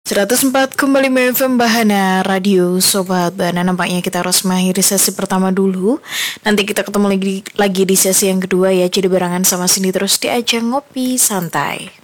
104,5 FM Bahana Radio Sobat Bahana. Nampaknya kita harus mengakhiri sesi pertama dulu. Nanti kita ketemu lagi di sesi yang kedua ya. Jadi barengan sama Cindy terus di ajang ngopi santai.